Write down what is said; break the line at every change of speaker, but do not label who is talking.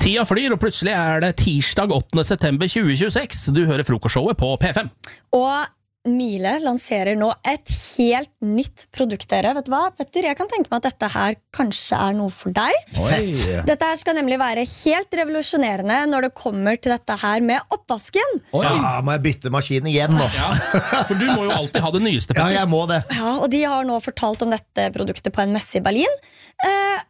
Tida flyr, og plutselig det tirsdag 8. september 2026. Du hører frokostshowet på P5.
Og Miele lanserer nå et helt nytt produkt, dere. Vet du hva, Petter? Jeg kan tenke meg at dette her kanskje noe for deg.
Fett.
Dette her skal nemlig være helt revolusjonerende når det kommer til dette her med oppvasken.
Ja, må jeg bytte maskin igjen nå?
Ja, for du må jo alltid ha det nyeste.
Ja, jeg må det.
Ja, og de har nå fortalt om dette produktet på en messe i Berlin.